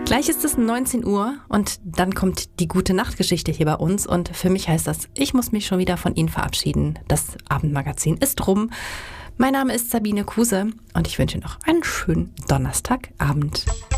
Gleich ist es 19 Uhr und dann kommt die gute Nachtgeschichte hier bei uns. Und für mich heißt das, ich muss mich schon wieder von Ihnen verabschieden. Das Abendmagazin ist rum. Mein Name ist Sabine Kuse und ich wünsche noch einen schönen Donnerstagabend.